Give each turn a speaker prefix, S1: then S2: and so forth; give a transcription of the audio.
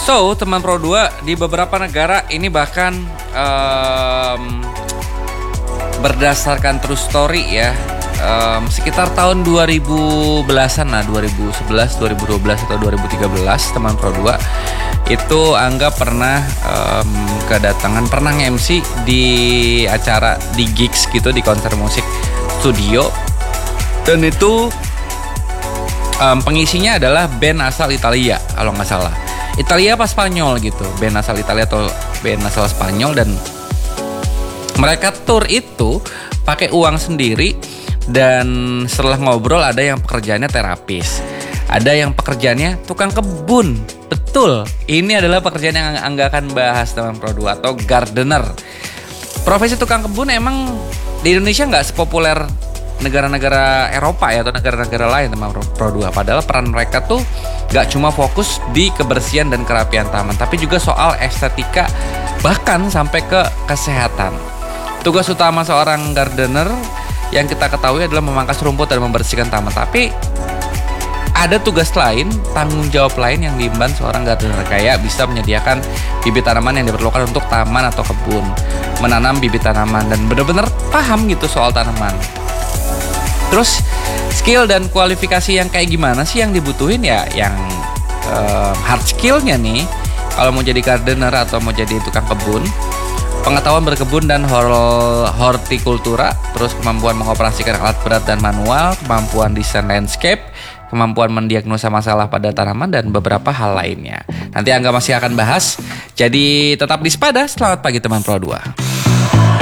S1: So, teman Pro 2, di beberapa negara ini bahkan berdasarkan true story ya, sekitar tahun 2010-an lah, 2011, 2012 atau 2013, teman Pro 2 itu Angga pernah pernah MC di acara di gigs gitu, di konser musik studio, dan itu pengisinya adalah band asal Italia kalau nggak salah, Italia apa Spanyol gitu, band asal Italia atau band asal Spanyol, dan mereka tour itu pakai uang sendiri. Dan setelah ngobrol, ada yang pekerjaannya terapis, ada yang pekerjaannya tukang kebun. Betul, ini adalah pekerjaan yang Angga akan bahas teman Pro 2, atau gardener. Profesi tukang kebun emang di Indonesia nggak sepopuler negara-negara Eropa ya, atau negara-negara lain teman Pro 2. Padahal peran mereka tuh nggak cuma fokus di kebersihan dan kerapian taman, tapi juga soal estetika, bahkan sampai ke kesehatan. Tugas utama seorang gardener yang kita ketahui adalah memangkas rumput dan membersihkan taman. Tapi ada tugas lain, tanggung jawab lain yang diemban seorang gardener, kayak bisa menyediakan bibit tanaman yang diperlukan untuk taman atau kebun, menanam bibit tanaman, dan benar-benar paham gitu soal tanaman. Terus skill dan kualifikasi yang kayak gimana sih yang dibutuhin ya? Yang hard skillnya nih, kalau mau jadi gardener atau mau jadi tukang kebun: pengetahuan berkebun dan hortikultura, terus kemampuan mengoperasikan alat berat dan manual, kemampuan desain landscape, kemampuan mendiagnosa masalah pada tanaman, dan beberapa hal lainnya. Nanti Angga masih akan bahas, jadi tetap di Sepada. Selamat pagi teman Pro 2.